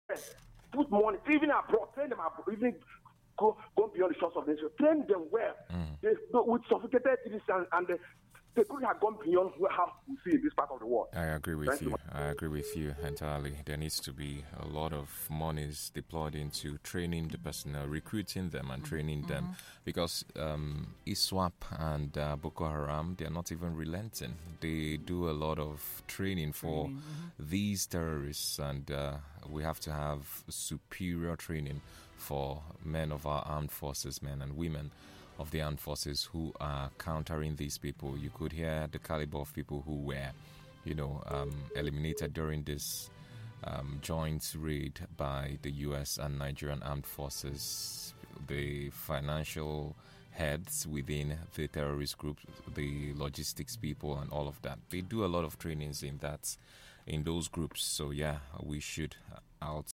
put money, even abroad, train them abroad, even go beyond the shores of the nation, train them well. With sophisticated cities and the country have gone beyond how we see in this part of the world. I agree with you. I agree with you entirely. There needs to be a lot of monies deployed into training the personnel, recruiting them and training them, because ISWAP and Boko Haram, they are not even relenting. They do a lot of training for these terrorists, and we have to have superior training for men of our armed forces, men and women of the armed forces who are countering these people. You could hear the caliber of people who were, eliminated during this joint raid by the U.S. and Nigerian armed forces. The financial heads within the terrorist group, the logistics people, and all of that. They do a lot of trainings in those groups. So yeah, we should